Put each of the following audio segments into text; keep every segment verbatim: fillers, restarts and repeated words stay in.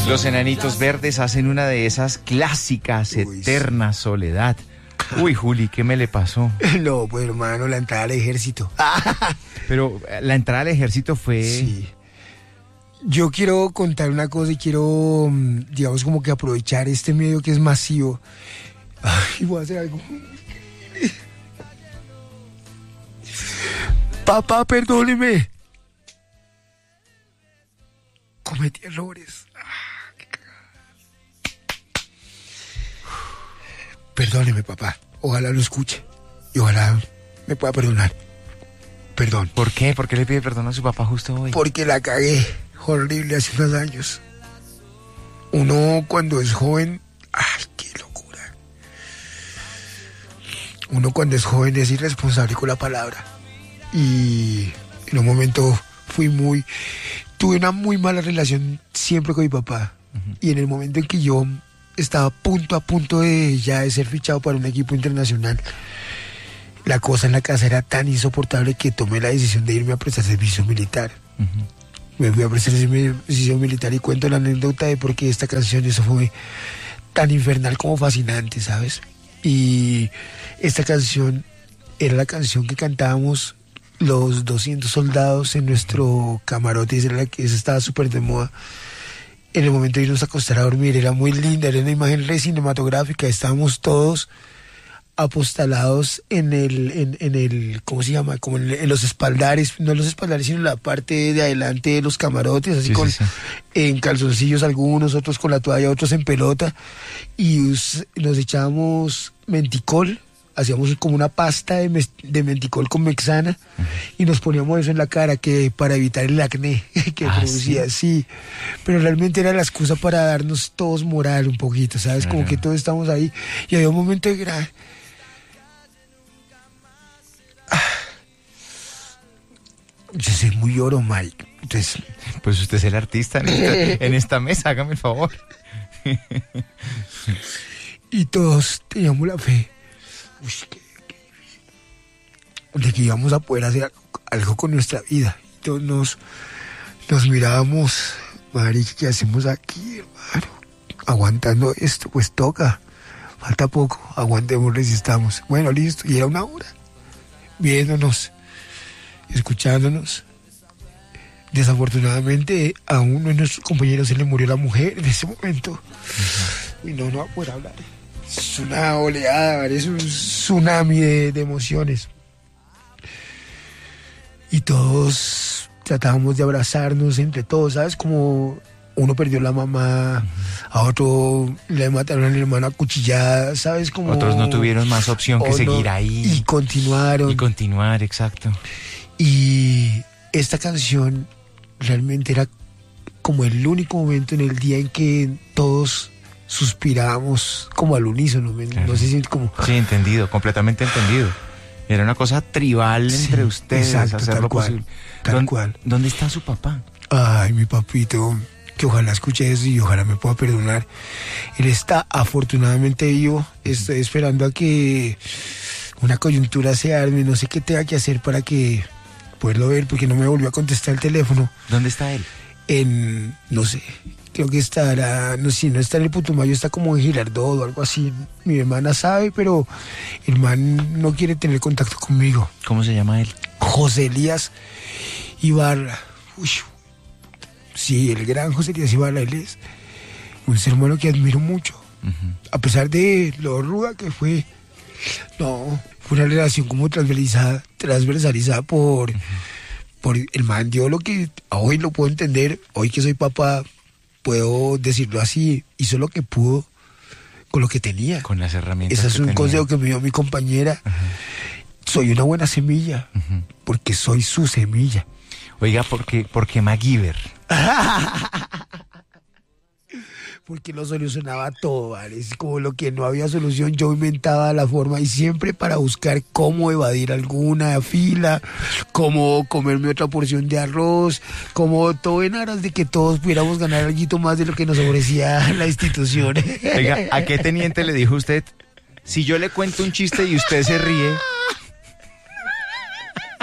Los Enanitos Verdes hacen una de esas clásicas, Uy, Eterna Soledad. Uy, Juli, ¿qué me le pasó? No, pues hermano, la entrada al ejército. Pero la entrada al ejército fue... Sí. Yo quiero contar una cosa y quiero, digamos, como que aprovechar este medio que es masivo. Ay, voy a hacer algo. Papá, perdóneme. Cometí errores. Ah, qué cagada. Perdóneme, papá. Ojalá lo escuche. Y ojalá me pueda perdonar. Perdón. ¿Por qué? ¿Por qué le pide perdón a su papá justo hoy? Porque la cagué horrible hace unos años. Uno cuando es joven... ¡Ay, qué locura! Uno cuando es joven es irresponsable con la palabra. Y en un momento fui muy... Tuve una muy mala relación siempre con mi papá. Uh-huh. Y en el momento en que yo estaba a punto, a punto de ya de ser fichado para un equipo internacional, la cosa en la casa era tan insoportable que tomé la decisión de irme a prestar servicio militar. Uh-huh. Me fui a prestar servicio militar y cuento la anécdota de por qué esta canción, eso fue tan infernal como fascinante, ¿sabes? Y esta canción era la canción que cantábamos los doscientos soldados en nuestro camarote, esa, era la que, esa estaba súper de moda. En el momento de irnos a acostar a dormir, era muy linda, era una imagen re cinematográfica, estábamos todos apostalados en el, en, en el, ¿cómo se llama? Como en, en los espaldares, no en los espaldares, sino en la parte de adelante de los camarotes, así sí, con, sí, sí. En calzoncillos algunos, otros con la toalla, otros en pelota, y us, nos echábamos menticol, hacíamos como una pasta de, mes, de menticol con mexana, uh-huh. Y nos poníamos eso en la cara que para evitar el acné que ah, producía, ¿sí? Sí, pero realmente era la excusa para darnos todos moral un poquito, ¿sabes? Como uh-huh. Que todos estamos ahí, y había un momento de gran... Yo soy muy oro, Mike. Entonces, pues usted es el artista en esta, en esta mesa, hágame el favor. Y todos teníamos la fe, uy, qué, qué, de que íbamos a poder hacer algo con nuestra vida. Entonces nos, nos mirábamos, Mari, ¿qué hacemos aquí, hermano? Aguantando esto, pues toca. Falta poco, aguantemos, resistamos. Bueno, listo, y era una hora. Viéndonos, escuchándonos. Desafortunadamente a uno de nuestros compañeros se le murió la mujer en ese momento. Uh-huh. Y no, no va a poder hablar. Es una oleada, es un tsunami de, de emociones. Y todos tratábamos de abrazarnos entre todos, ¿sabes? Como uno perdió la mamá, uh-huh. A otro le mataron a la hermana cuchillada, ¿sabes? Como otros no tuvieron más opción que no, seguir ahí. Y continuaron. Y continuar, exacto. Y esta canción realmente era como el único momento en el día en que todos suspirábamos como al unísono, claro. No sé si como... Sí, entendido, completamente entendido. Era una cosa tribal sí, entre ustedes, exacto, hacer tal lo cual, posible. Tal ¿Dónde, cual. ¿Dónde está su papá? Ay, mi papito, que ojalá escuche eso y ojalá me pueda perdonar. Él está afortunadamente vivo. Estoy esperando a que una coyuntura se arme, no sé qué tenga que hacer para que poderlo ver, porque no me volvió a contestar el teléfono. ¿Dónde está él? En, no sé, creo que estará, no sé, si no está en el Putumayo, está como en Girardot o algo así. Mi hermana sabe, pero el man no quiere tener contacto conmigo. ¿Cómo se llama él? José Elías Ibarra. Uy, sí, el gran José Elías Ibarra, él es un ser humano que admiro mucho. Uh-huh. A pesar de lo ruda que fue, no, fue una relación como transversalizada, transversalizada por... Uh-huh. Por el man dio lo que hoy lo puedo entender, hoy que soy papá puedo decirlo así, hizo lo que pudo con lo que tenía. Con las herramientas. Ese es que un tenía. consejo que me dio mi compañera. Uh-huh. Soy una buena semilla, uh-huh. Porque soy su semilla. Oiga, ¿por qué, por qué MacGyver? Porque lo solucionaba todo, ¿vale? Es como lo que no había solución, yo inventaba la forma y siempre para buscar cómo evadir alguna fila, cómo comerme otra porción de arroz, como todo en aras de que todos pudiéramos ganar algo más de lo que nos ofrecía la institución. Oiga, ¿a qué teniente le dijo usted? Si yo le cuento un chiste y usted se ríe...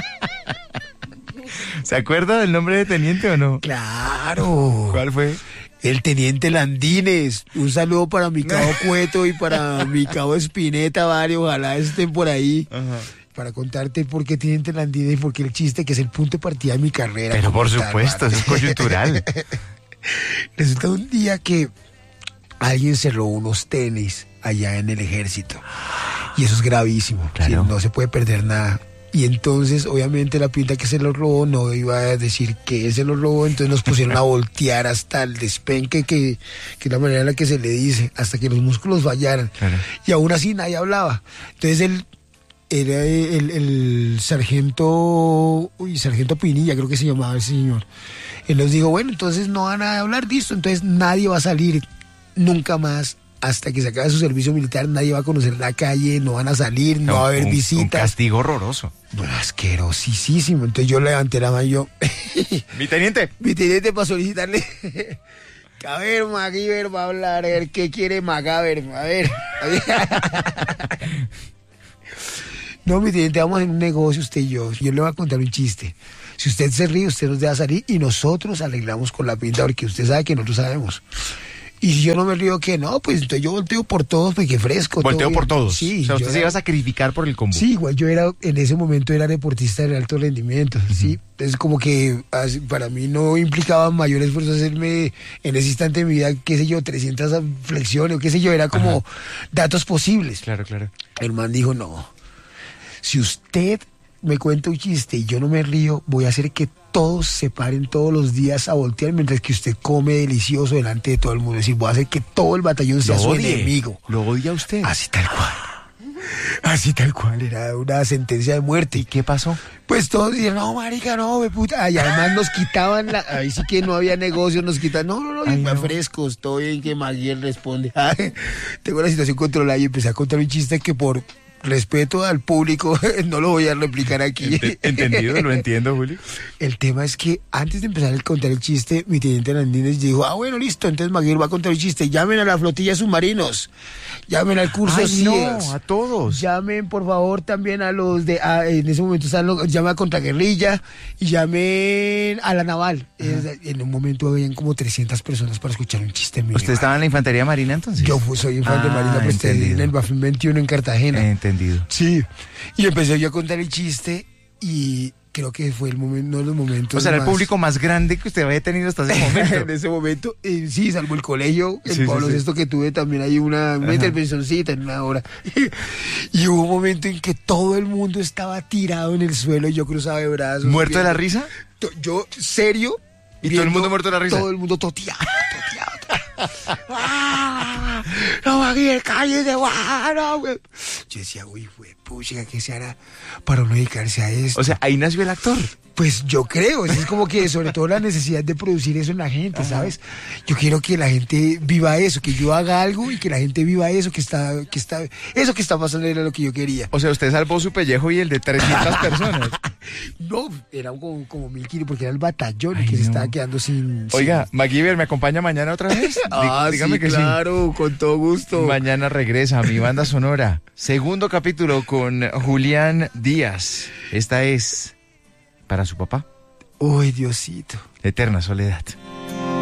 ¿Se acuerda del nombre de teniente o no? Claro. ¿Cuál fue? El teniente Landines. Un saludo para mi cabo Cueto y para mi cabo Espineta, varios, ojalá estén por ahí. Ajá. Para contarte por qué teniente Landines y por qué el chiste, que es el punto de partida de mi carrera. Pero por tal, supuesto, eso es coyuntural. Resulta un día que alguien se robó unos tenis allá en el ejército. Y eso es gravísimo. Claro. ¿Sí? No se puede perder nada. Y entonces, obviamente, la pinta que se los robó no iba a decir que se los robó, entonces nos pusieron a voltear hasta el despenque, que, que es la manera en la que se le dice, hasta que los músculos fallaran. Claro. Y aún así nadie hablaba. Entonces él era el, el, el sargento, uy, sargento Pinilla, creo que se llamaba el señor. Él nos dijo, bueno, entonces no van a hablar de esto, entonces nadie va a salir nunca más. Hasta que se acabe su servicio militar, nadie va a conocer la calle, no van a salir, no, no va a haber un, visitas. Un castigo horroroso. Bueno, asquerosísimo. Entonces yo levanté la mano y yo... Mi teniente. Mi teniente para solicitarle... A ver, MacGyver va a hablar, a ver qué quiere MacGyver, a ver. A ver. No, mi teniente, vamos a hacer un negocio usted y yo. Yo le voy a contar un chiste. Si usted se ríe, usted nos deja salir y nosotros arreglamos con la pinta, porque usted sabe que nosotros sabemos. Y si yo no me río, que no, pues entonces yo volteo por todos, porque fresco. ¿Volteo por todos? Sí. O sea, usted se era... iba a sacrificar por el combo. Sí, igual yo era, en ese momento era deportista de alto rendimiento, uh-huh. ¿sí? Entonces como que para mí no implicaba mayor esfuerzo hacerme en ese instante de mi vida, qué sé yo, trescientas flexiones o qué sé yo, era como uh-huh. datos posibles. Claro, claro. El man dijo, no, si usted me cuenta un chiste y yo no me río, voy a hacer que todos se paren todos los días a voltear mientras que usted come delicioso delante de todo el mundo. Es decir, voy a hacer que todo el batallón sea su enemigo. ¿Lo odia usted? Así tal cual. Así tal cual, era una sentencia de muerte. ¿Y qué pasó? Pues todos dijeron, no, marica, no, me puta. Y además nos quitaban, la... ahí sí que no había negocio, nos quitan, no, no, no, Ay, no. frescos, estoy en que MacGyver responde. Tengo la situación controlada y empecé a contar un chiste que por respeto al público no lo voy a replicar aquí. Entendido, lo entiendo, Julio. El tema es que antes de empezar a contar el chiste, mi teniente Landines dijo, ah, bueno, listo, entonces MacGyver va a contar el chiste. Llamen a la flotilla submarinos, llamen al curso Ay, C I E S. No, a todos. Llamen, por favor, también a los de, a, en ese momento están los, llamen a Contraguerrilla y llamen a la Naval. Es, en un momento habían como trescientas personas para escuchar un chiste mío. ¿Usted estaba en la Infantería Marina entonces? Yo fui, soy infante ah, marina, pues en el Bafín veintiuno en Cartagena. Entendido. Sí, y empecé yo a contar el chiste y creo que fue el momento, uno de los momentos. O sea, más... el público más grande que usted había tenido hasta ese momento. En ese momento, eh, sí, salvo el colegio, el sí, Pablo sí, sí. sexto que tuve, también hay una, una intervencioncita en una hora. Y hubo un momento en que todo el mundo estaba tirado en el suelo y yo cruzaba de brazos. ¿Muerto viendo, de la risa? Yo, serio. ¿Y todo el mundo muerto de la risa? Todo el mundo toteado, toteado. ¡Ah! No, MacGyver, cállese, no, güey. Yo decía, uy, güey, pucha, ¿qué se hará para no dedicarse a esto? O sea, ahí nació el actor. Pues yo creo, es como que sobre todo la necesidad de producir eso en la gente, ¿sabes? Yo quiero que la gente viva eso, que yo haga algo y que la gente viva eso que está, que está, eso que está pasando era lo que yo quería. O sea, usted salvó su pellejo y el de trescientas personas. No, era como, como mil kilos porque era el batallón Ay, que no. se estaba quedando sin... Oiga, sin... MacGyver, ¿me acompaña mañana otra vez? Ah, dígame sí, que claro, sí. Con todo gusto. Mañana regresa mi banda sonora. Segundo capítulo con Julián Díaz. Esta es para su papá. Uy, Diosito. Eterna soledad.